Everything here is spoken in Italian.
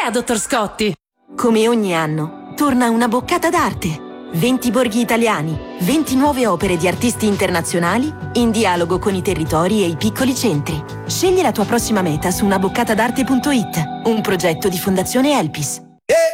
Buonasera, dottor Scotti. Come ogni anno, torna una boccata d'arte. 20 borghi italiani, 20 nuove opere di artisti internazionali in dialogo con i territori e i piccoli centri. Scegli la tua prossima meta su unaboccatadarte.it, un progetto di Fondazione Elpis.